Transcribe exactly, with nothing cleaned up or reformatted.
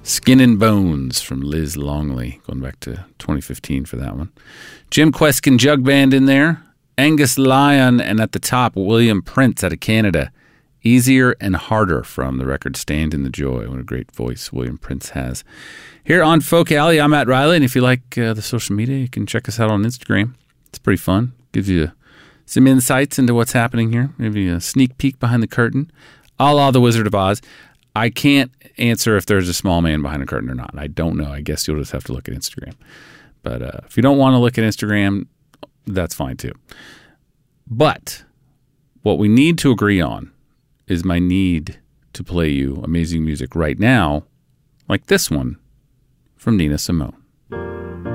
Skin and Bones from Liz Longley, going back to twenty fifteen for that one. Jim Kweskin Jug Band in there. Angus Lyon, and at the top, William Prince out of Canada. Easier and Harder from the record Stand in the Joy. What a great voice William Prince has. Here on Folk Alley, I'm Matt Riley, and if you like uh, the social media, you can check us out on Instagram. It's pretty fun. Gives you some insights into what's happening here. Maybe a sneak peek behind the curtain. A la The Wizard of Oz. I can't answer if there's a small man behind the curtain or not. I don't know. I guess you'll just have to look at Instagram. But uh, if you don't want to look at Instagram, that's fine too. But what we need to agree on is my need to play you amazing music right now, like this one from Nina Simone.